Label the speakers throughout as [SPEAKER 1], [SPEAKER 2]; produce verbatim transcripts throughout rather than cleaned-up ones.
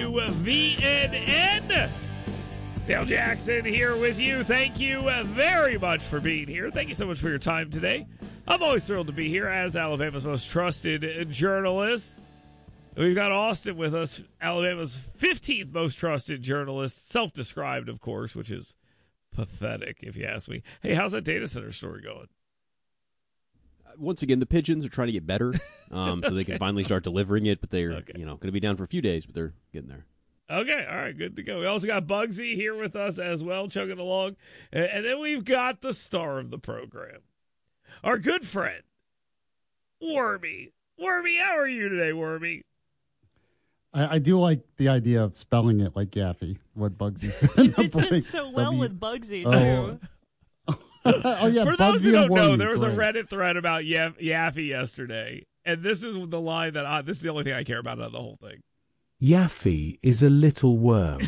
[SPEAKER 1] W V N N. Dale Jackson here with you. Thank you very much for being here. Thank you so much for your time today. I'm always thrilled to be here as Alabama's most trusted journalist. We've got Austin with us, Alabama's fifteenth most trusted journalist, self-described, of course, which is pathetic, if you ask me. Hey, how's that data center story going?
[SPEAKER 2] Once again, the pigeons are trying to get better, um, so they
[SPEAKER 1] Okay.
[SPEAKER 2] can finally start delivering it. But they're,
[SPEAKER 1] Okay.
[SPEAKER 2] you know, going to be down for a few days, but they're getting there.
[SPEAKER 1] Okay, all right, good to go. We also got Bugsy here with us as well, chugging along. And and then we've got the star of the program, our good friend, Wormy. Wormy, how are you today, Wormy?
[SPEAKER 3] I, I do like the idea of spelling it like Yaffe, what Bugsy said.
[SPEAKER 4] It fits in so well
[SPEAKER 3] W-
[SPEAKER 4] with Bugsy,
[SPEAKER 3] Oh.
[SPEAKER 4] too.
[SPEAKER 3] oh, yeah,
[SPEAKER 1] For those
[SPEAKER 3] Bugsy
[SPEAKER 1] who
[SPEAKER 3] and
[SPEAKER 1] don't know,
[SPEAKER 3] Wormy,
[SPEAKER 1] there was a
[SPEAKER 3] great.
[SPEAKER 1] Reddit thread about Yaf- Yaffe yesterday, and this is the line that I, this is the only thing I care about out of the whole thing.
[SPEAKER 5] Yaffe is a little worm.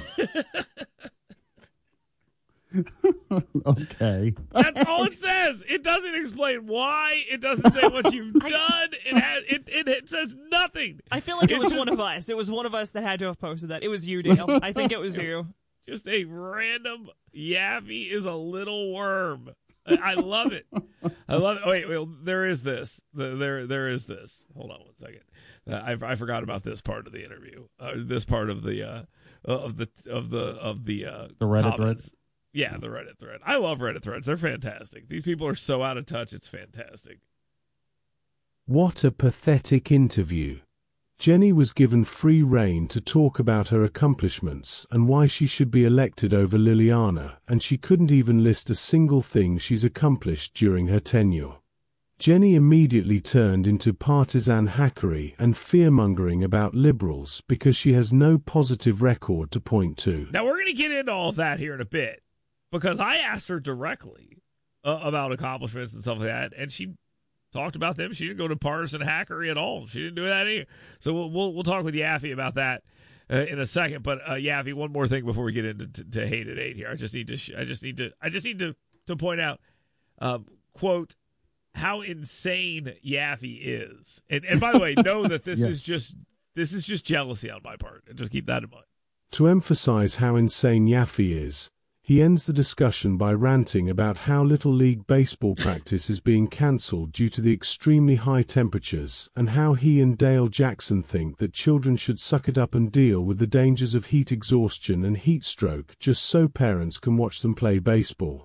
[SPEAKER 3] Okay.
[SPEAKER 1] That's all it says. It doesn't explain why. It doesn't say what you've done. It has. It, it, it says nothing.
[SPEAKER 4] I feel like it
[SPEAKER 1] It's
[SPEAKER 4] was
[SPEAKER 1] just-
[SPEAKER 4] one of us. It was one of us that had to have posted that. It was you, Dale. I think it was you.
[SPEAKER 1] Just a random Yaffe is a little worm. I, I love it. I love it. Oh, wait, wait, there is this. The- There, there is this. Hold on one second. Uh, I, I forgot about this part of the interview. Uh, this part of the uh, of the of the of the uh,
[SPEAKER 3] The Reddit
[SPEAKER 1] comments.
[SPEAKER 3] thread?
[SPEAKER 1] Yeah, the Reddit thread. I love Reddit threads. They're fantastic. These people are so out of touch. It's fantastic.
[SPEAKER 5] What a pathetic interview. Jenny was given free rein to talk about her accomplishments and why she should be elected over Liliana, and she couldn't even list a single thing she's accomplished during her tenure. Jenny immediately turned into partisan hackery and fear-mongering about liberals because she has no positive record to point to.
[SPEAKER 1] Now, we're going to get into all of that here in a bit because I asked her directly uh, about accomplishments and stuff like that, and she talked about them. She didn't go to partisan hackery at all. She didn't do that either. So we'll we'll, we'll talk with Yaffe about that uh, in a second. But uh, Yaffe, one more thing before we get into to, to hate at eight here. I just need to sh- I just need to I just need to to point out um, quote how insane Yaffe is. And and by the way, know that this is
[SPEAKER 3] Yes.
[SPEAKER 1] just this is just jealousy on my part. And just keep that in mind.
[SPEAKER 5] To emphasize how insane Yaffe is, he ends the discussion by ranting about how Little League Baseball practice is being cancelled due to the extremely high temperatures, and how he and Dale Jackson think that children should suck it up and deal with the dangers of heat exhaustion and heat stroke just so parents can watch them play baseball.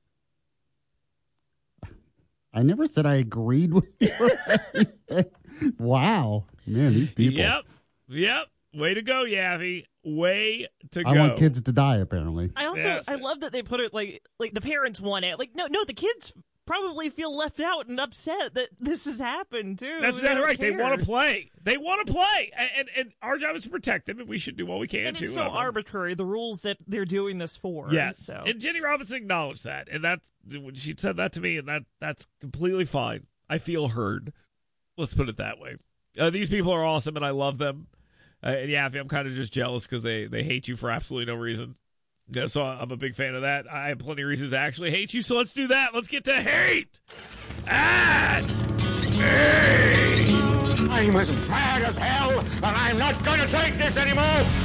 [SPEAKER 3] I never said I agreed with you. Wow. Man, these people.
[SPEAKER 1] Yep. Yep. Way to go, Yaffe. Way to go.
[SPEAKER 3] I want kids to die, apparently.
[SPEAKER 4] I also
[SPEAKER 1] Yes.
[SPEAKER 4] I love that they put it like like the parents want it. Like no no the kids probably feel left out and upset that this has happened too.
[SPEAKER 1] That's
[SPEAKER 4] They
[SPEAKER 1] exactly
[SPEAKER 4] don't
[SPEAKER 1] right. They
[SPEAKER 4] care.
[SPEAKER 1] want to play. They want to play. And, and and our job is to protect them, and we should do what we can
[SPEAKER 4] And
[SPEAKER 1] to.
[SPEAKER 4] it's so
[SPEAKER 1] uh,
[SPEAKER 4] arbitrary, the rules that they're doing this for.
[SPEAKER 1] Yes.
[SPEAKER 4] So.
[SPEAKER 1] And Jenny Robinson acknowledged that. And that when she said that to me, and that that's completely fine. I feel heard. Let's put it that way. Uh, these people are awesome, and I love them. Uh, and yeah, I'm kind of just jealous because they, they hate you for absolutely no reason. Yeah, so I'm a big fan of that. I have plenty of reasons to actually hate you, so let's do that. Let's get to hate at eight.
[SPEAKER 6] I'm as mad as hell, and I'm not going to take this anymore.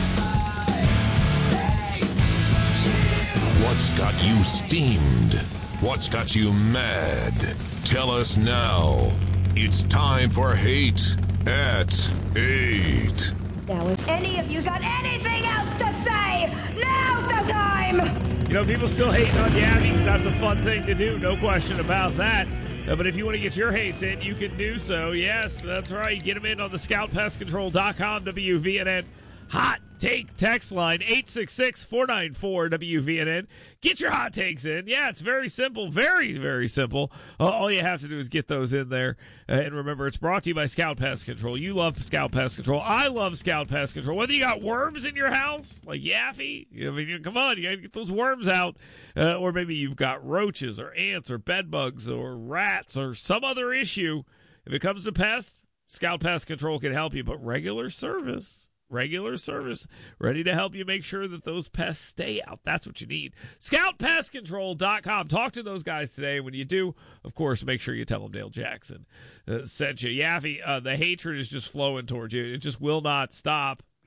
[SPEAKER 7] What's got you steamed? What's got you mad? Tell us now. It's time for Hate at eight.
[SPEAKER 8] Now, if any of you got anything else to say, now's the time!
[SPEAKER 1] You know, people still hating on Yabbies. That's a fun thing to do, no question about that. Uh, but if you want to get your hates in, you can do so. Yes, that's right. Get them in on the scout pest control dot com W V N N Hot Take text line, eight six six, four nine four, W V N N. Get your hot takes in. Yeah, it's very simple. Very, very simple. Uh, all you have to do is get those in there. Uh, and remember, it's brought to you by Scout Pest Control. You love Scout Pest Control. I love Scout Pest Control. Whether you got worms in your house, like Yaffe, I mean, come on, you got to get those worms out. Uh, or maybe you've got roaches or ants or bed bugs or rats or some other issue. If it comes to pests, Scout Pest Control can help you. But regular service... Regular service, ready to help you make sure that those pests stay out. That's what you need. scout pest control dot com. Talk to those guys today. When you do, of course, make sure you tell them Dale Jackson uh, sent you. Yaffe, uh, the hatred is just flowing towards you. It just will not stop.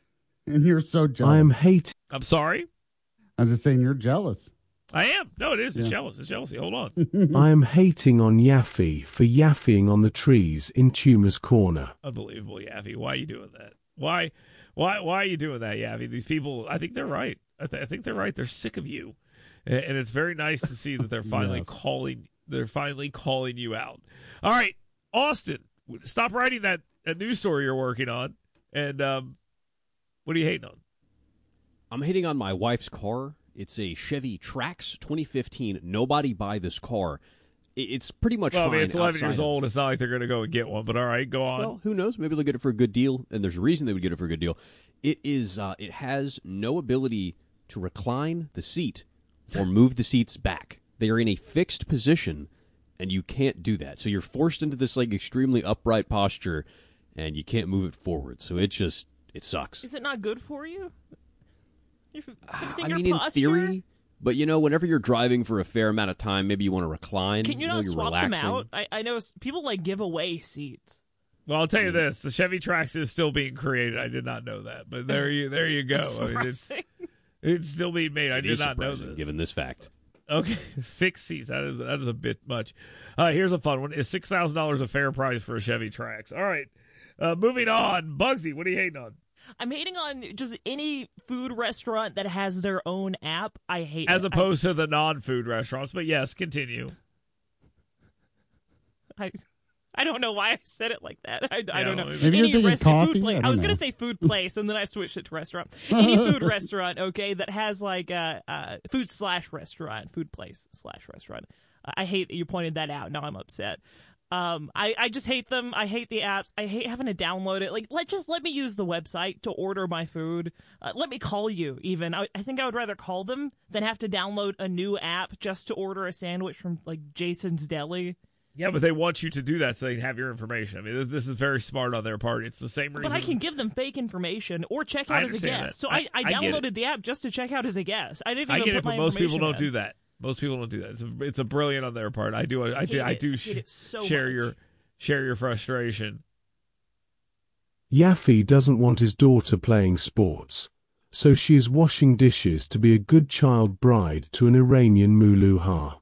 [SPEAKER 3] And you're so jealous.
[SPEAKER 5] I am hating.
[SPEAKER 1] I'm sorry.
[SPEAKER 3] I was just saying you're jealous.
[SPEAKER 1] I am. No, it is. It's
[SPEAKER 3] Yeah.
[SPEAKER 1] jealous. It's jealousy. Hold on.
[SPEAKER 5] I am hating on Yaffee for yaffing on the trees in Tuma's corner.
[SPEAKER 1] Unbelievable, Yaffy. Why are you doing that? Why, why, why are you doing that, Yaffy? These people, I think they're right. I, th- I think they're right. They're sick of you, and, and it's very nice to see that they're finally
[SPEAKER 3] Yes.
[SPEAKER 1] calling. They're finally calling you out. All right, Austin, stop writing that, that news story you're working on, and um, what are you hating on?
[SPEAKER 2] I'm hating on my wife's car. It's a Chevy Trax twenty fifteen. Nobody buy this car. It- It's pretty much
[SPEAKER 1] Well, I
[SPEAKER 2] fine.
[SPEAKER 1] mean, it's eleven
[SPEAKER 2] outside
[SPEAKER 1] years
[SPEAKER 2] of-
[SPEAKER 1] old. It's not like they're going to go and get one. But all right, go on.
[SPEAKER 2] Well, who knows? Maybe they'll get it for a good deal, and there's a reason they would get it for a good deal. It is. Uh, it has no ability to recline the seat or move the seats back. They are in a fixed position, and you can't do that. So you're forced into this like extremely upright posture, and you can't move it forward. So it just it sucks.
[SPEAKER 4] Is it not good for you? You're f- fixing
[SPEAKER 2] I
[SPEAKER 4] your
[SPEAKER 2] mean, in
[SPEAKER 4] posture?
[SPEAKER 2] theory, but you know, whenever you're driving for a fair amount of time, maybe you want to recline.
[SPEAKER 4] Can you
[SPEAKER 2] know,
[SPEAKER 4] not
[SPEAKER 2] you're
[SPEAKER 4] swap
[SPEAKER 2] relaxing.
[SPEAKER 4] them out? I, I know s- people like give away seats.
[SPEAKER 1] Well, I'll tell you this: the Chevy Trax is still being created. I did not know that, but there you there you go. I mean, it's,
[SPEAKER 4] Surprising.
[SPEAKER 1] it's still being made. I
[SPEAKER 2] It
[SPEAKER 1] did
[SPEAKER 2] is
[SPEAKER 1] not know
[SPEAKER 2] surprising,
[SPEAKER 1] this.
[SPEAKER 2] given this fact.
[SPEAKER 1] Okay, fixed seats. That is that is a bit much. Uh, here's a fun one: is six thousand dollars a fair price for a Chevy Trax? All right, uh, moving on. Bugsy, what are you hating on?
[SPEAKER 4] I'm hating on just any food restaurant that has their own app. I hate
[SPEAKER 1] As
[SPEAKER 4] it.
[SPEAKER 1] opposed to the non-food restaurants, but yes, continue.
[SPEAKER 4] I, I, I don't know why I said it like that. I, I
[SPEAKER 1] Yeah,
[SPEAKER 4] don't know.
[SPEAKER 1] maybe
[SPEAKER 3] you're
[SPEAKER 4] Any
[SPEAKER 3] thinking
[SPEAKER 4] rest-
[SPEAKER 3] coffee?
[SPEAKER 4] food place.
[SPEAKER 3] I
[SPEAKER 4] I,
[SPEAKER 3] don't
[SPEAKER 4] was gonna
[SPEAKER 3] know.
[SPEAKER 4] say food place, and then I switched it to restaurant. Any food restaurant, okay, that has like a uh, uh, food slash restaurant, food place slash restaurant. Uh, I hate that you pointed that out. Now I'm upset. Um, I, I just hate them. I hate the apps. I hate having to download it. Like, let just let me use the website to order my food. Uh, let me call you. Even I, I think I would rather call them than have to download a new app just to order a sandwich from like Jason's Deli.
[SPEAKER 1] Yeah, but they want you to do that so they can have your information. I mean, this is very smart on their part. It's the same reason.
[SPEAKER 4] But I can give them fake information or check
[SPEAKER 1] I
[SPEAKER 4] out as a
[SPEAKER 1] understand
[SPEAKER 4] guest.
[SPEAKER 1] that.
[SPEAKER 4] So I,
[SPEAKER 1] I-
[SPEAKER 4] I
[SPEAKER 1] I get it.
[SPEAKER 4] downloaded the app just to check out as a guest. I didn't
[SPEAKER 1] I
[SPEAKER 4] even
[SPEAKER 1] get
[SPEAKER 4] put
[SPEAKER 1] it, but
[SPEAKER 4] my
[SPEAKER 1] most people don't
[SPEAKER 4] information
[SPEAKER 1] do that. Most people don't do that. It's a, it's a brilliant on their part. I do. I, I do.
[SPEAKER 4] hate
[SPEAKER 1] I
[SPEAKER 4] it.
[SPEAKER 1] do
[SPEAKER 4] Hate
[SPEAKER 1] sh-
[SPEAKER 4] it so
[SPEAKER 1] share
[SPEAKER 4] much.
[SPEAKER 1] your share your frustration.
[SPEAKER 5] Yaffee doesn't want his daughter playing sports, so she is washing dishes to be a good child bride to an Iranian muluha.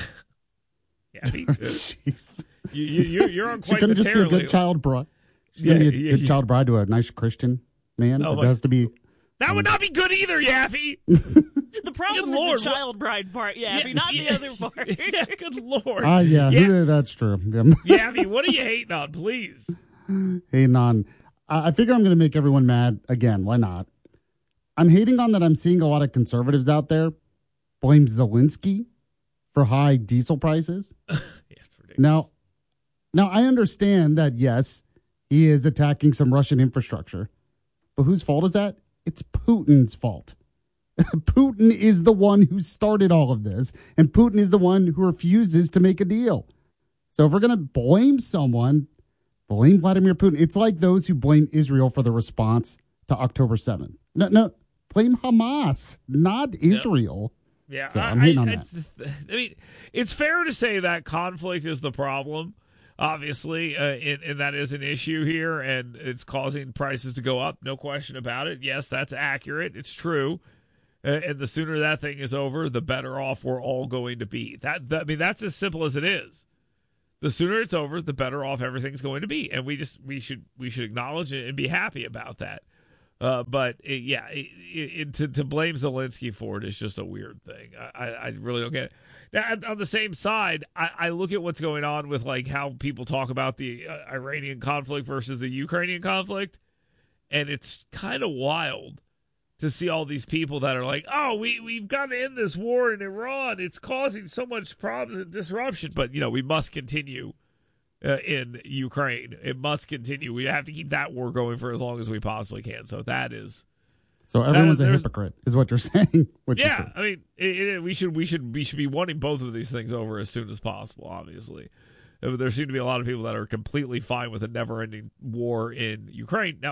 [SPEAKER 1] Yeah, I mean, uh,
[SPEAKER 3] Jeez.
[SPEAKER 1] you, you, you- you're on
[SPEAKER 3] She
[SPEAKER 1] quite
[SPEAKER 3] couldn't
[SPEAKER 1] the
[SPEAKER 3] just be
[SPEAKER 1] tear
[SPEAKER 3] a good
[SPEAKER 1] lately.
[SPEAKER 3] child bride. She's
[SPEAKER 1] Yeah,
[SPEAKER 3] gonna be a
[SPEAKER 1] yeah,
[SPEAKER 3] good
[SPEAKER 1] yeah.
[SPEAKER 3] child bride to a nice Christian man.
[SPEAKER 1] Oh,
[SPEAKER 3] it
[SPEAKER 1] my-
[SPEAKER 3] has to be.
[SPEAKER 1] That would not be good either, Yaffee.
[SPEAKER 4] The problem
[SPEAKER 1] Good
[SPEAKER 4] is
[SPEAKER 1] Lord,
[SPEAKER 4] the child bride part, yeah,
[SPEAKER 1] Yeah,
[SPEAKER 4] but not
[SPEAKER 1] yeah.
[SPEAKER 4] the other part.
[SPEAKER 1] Yeah, good lord.
[SPEAKER 3] Ah, yeah,
[SPEAKER 1] Yeah.
[SPEAKER 3] that's true.
[SPEAKER 1] Yaffee, what are you hating on, please?
[SPEAKER 3] Hating on. I I figure I'm going to make everyone mad again. Why not? I'm hating on that I'm seeing a lot of conservatives out there blame Zelensky for high diesel prices.
[SPEAKER 1] Yeah, it's ridiculous.
[SPEAKER 3] Now, now I understand that, yes, he is attacking some Russian infrastructure. But whose fault is that? It's Putin's fault. Putin is the one who started all of this, and Putin is the one who refuses to make a deal. So if we're going to blame someone, blame Vladimir Putin. It's like those who blame Israel for the response to October seventh. No, no, blame Hamas, not Israel.
[SPEAKER 1] Yeah,
[SPEAKER 3] So
[SPEAKER 1] I,
[SPEAKER 3] I'm hating
[SPEAKER 1] I,
[SPEAKER 3] on
[SPEAKER 1] I,
[SPEAKER 3] that.
[SPEAKER 1] I mean, it's fair to say that conflict is the problem, obviously, uh, and, and that is an issue here, and it's causing prices to go up. No question about it. Yes, that's accurate. It's true. Uh, and the sooner that thing is over, the better off we're all going to be. That, that I mean, that's as simple as it is. The sooner it's over, the better off everything's going to be, and we just we should we should acknowledge it and be happy about that. Uh, but it, yeah, it, it, to to blame Zelensky for it is just a weird thing. I, I, I really don't get it. Now, on the same side, I, I look at what's going on with like how people talk about the uh, Iranian conflict versus the Ukrainian conflict, and it's kind of wild to see all these people that are like, oh, we, we've got to end this war in Iran. It's causing so much problems and disruption. But, you know, we must continue uh, in Ukraine. It must continue. We have to keep that war going for as long as we possibly can. So that is...
[SPEAKER 3] So everyone's a
[SPEAKER 1] there's-
[SPEAKER 3] hypocrite, is what you're saying. Which is
[SPEAKER 1] Yeah,
[SPEAKER 3] true.
[SPEAKER 1] I mean, it, it, we should we should we should be wanting both of these things over as soon as possible. Obviously, Uh, there seem to be a lot of people that are completely fine with a never-ending war in Ukraine. Now,